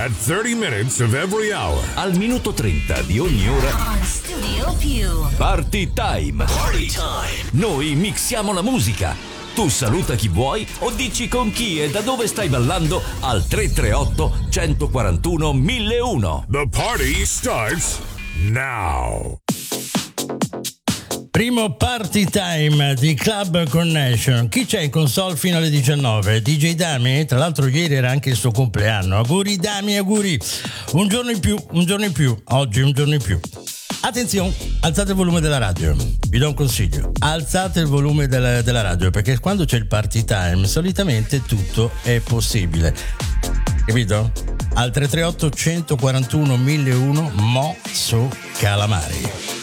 at 30 minutes of every hour. Al minuto 30 di ogni ora. On Studio Più. Party Time. Party time. Noi mixiamo la musica. Tu saluta chi vuoi o dici con chi e da dove stai ballando al 338 141 1001. The party starts now. Primo Party Time di Club Connection. Chi c'è in console fino alle 19? DJ Dami? Tra l'altro ieri era anche il suo compleanno. Auguri Dami, auguri. Un giorno in più. Oggi un giorno in più. Attenzione, alzate il volume della radio. Vi do un consiglio. Alzate il volume della radio, perché quando c'è il Party Time solitamente tutto è possibile. Capito? Al 338 141 1001 Mo so calamari.